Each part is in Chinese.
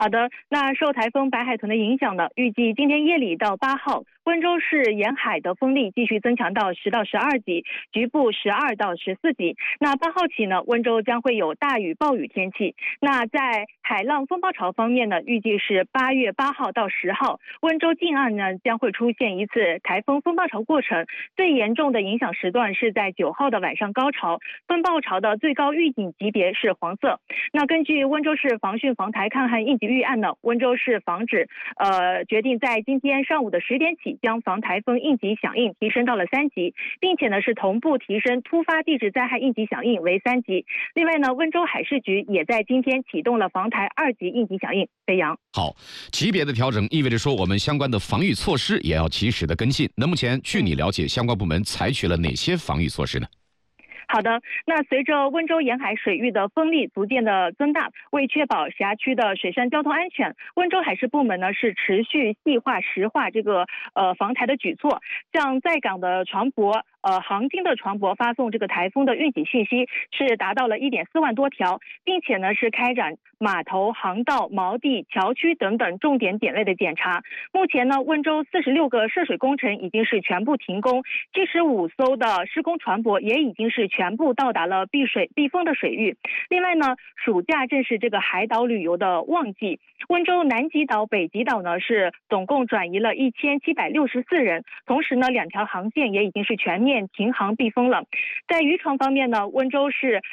好的，那受台风白海豚的影响呢，预计今天夜里到8号，温州市沿海的风力继续增强到10到12级，局部12到14级。那8号起呢，温州将会有大雨暴雨天气。那在海浪风暴潮方面呢，预计是8月8号到10号，温州近岸呢将会出现一次台风风暴潮过程，最严重的影响时段是在9号的晚上高潮，风暴潮的最高预警级别是黄色。那根据温州市防汛防台抗旱应急预案呢，温州市防指决定在今天上午的10点起，将防台风应急响应提升到了3级，并且呢是同步提升突发地质灾害应急响应为3级。另外呢，温州海事局也在今天启动了防台2级应急响应。飞扬。 好，级别的调整意味着说我们相关的防御措施也要及时的更新。那目前据你了解，相关部门采取了哪些防御措施呢？ 好的，那随着温州沿海水域的风力逐渐的增大，为确保辖区的水上交通安全，温州海事部门呢是持续细化实化这个防台的举措，向在港的船舶航经的船舶发送这个台风的预警信息是达到了1.4万多条，并且呢是开展码头、航道、锚地、桥区等等重点点类的检查。目前呢，温州46个涉水工程已经是全部停工，75艘的施工船舶也已经是全部到达了避风的水域。另外呢，暑假正是这个海岛旅游的旺季，温州南极岛、北极岛呢是总共转移了1764人，同时呢2条航线也已经是全面停航避风了。在渔船方面呢，温州市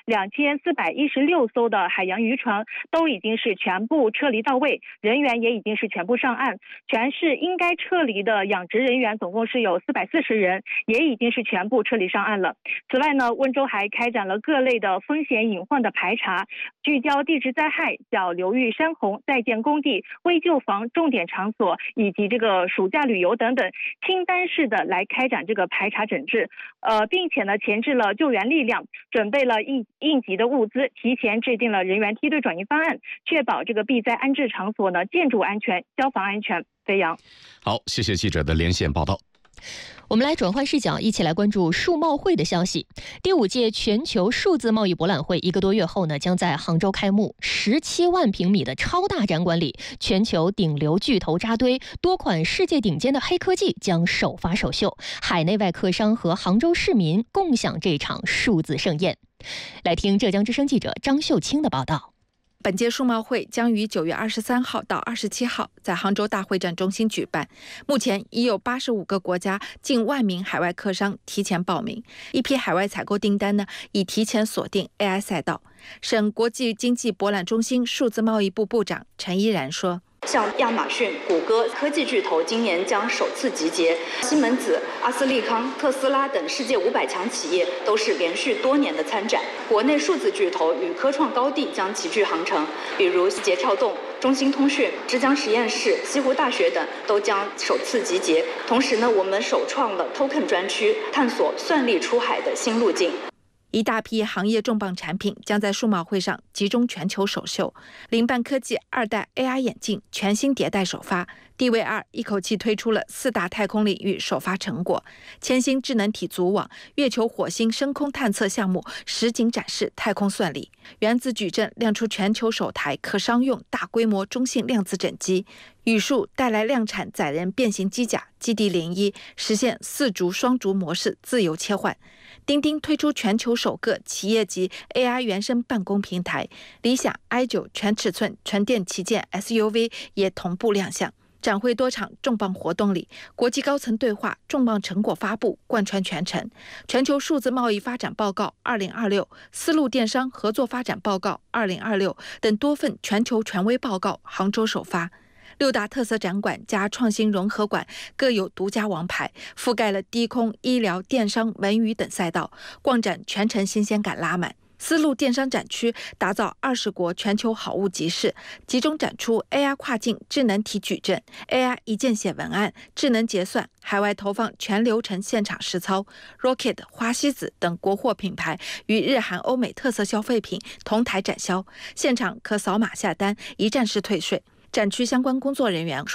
2416艘的海洋渔船都已经是全部撤离到位，人员也已经是全部上岸。全市应该撤离的养殖人员总共是有440人，也已经是全部撤离上岸了。此外呢，温州还开展了各类的风险隐患的排查，聚焦地质灾害、小流域山洪、在建工地、危旧房、重点场所以及这个暑假旅游等等，清单式的来开展这个排查整治。并且呢前置了救援力量，准备了应急的物资，提前制定了人员梯队转移方案，确保这个避灾安置场所呢建筑安全、消防安全。飞扬。 好，谢谢记者的连线报道。 我们来转换视角，一起来关注数贸会的消息。第5届全球数字贸易博览会1个多月后呢，将在杭州开幕。17万平米的超大展馆里，全球顶流巨头扎堆，多款世界顶尖的黑科技将首发首秀，海内外客商和杭州市民共享这场数字盛宴。来听浙江之声记者张秀清的报道。 本届数贸会将于9月23号到27号在杭州大会展中心举办。目前已有85个国家近1万名海外客商提前报名，一批海外采购订单呢已提前锁定 AI 赛道。省国际经济博览中心数字贸易部部长陈依然说， 像亚马逊、谷歌科技巨头今年将首次集结，西门子、阿斯利康、特斯拉等世界500强企业都是连续多年的参展。国内数字巨头与科创高地将齐聚杭城，比如捷跳动、中兴通讯、之江实验室、西湖大学等都将首次集结。同时呢，我们首创了 Token 专区，探索算力出海的新路径。 一大批行业重磅产品将在数贸会上集中全球首秀。凌办科技2代 AI 眼镜全新迭代首发，地卫2一口气推出了4大太空领域首发成果，千星智能体组网、月球、火星深空探测项目实景展示太空算力。原子矩阵亮出全球首台可商用大规模中性量子整机，宇树带来量产载人变形机甲基地01，实现4軸双軸模式自由切换。钉钉推出全球首个企业级 AI 原生办公平台，理想 i9 全尺寸纯电旗舰 SUV 也同步亮相。展会多场重磅活动里，国际高层对话、重磅成果发布贯穿全程。全球数字贸易发展报告2026、丝路电商合作发展报告2026等多份全球权威报告杭州首发。6大特色展馆加创新融合馆各有独家王牌，覆盖了低空、医疗、电商、文娱等赛道，逛展全程新鲜感拉满。丝路电商展区打造20国全球好物集市，集中展出 AI 跨境智能体矩阵、AI 一键写文案、智能结算，海外投放全流程现场实操。Rocket、花西子等国货品牌与日韩欧美特色消费品同台展销，现场可扫码下单，一站式退税。展区相关工作人员说，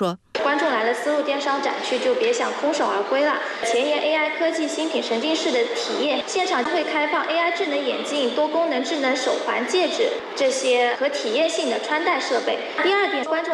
观众来了丝路电商展区，就别想空手而归了。前沿 AI 科技新品沉浸式的体验，现场会开放 AI 智能眼镜、多功能智能手环、戒指这些可体验性的穿戴设备。第二点，观众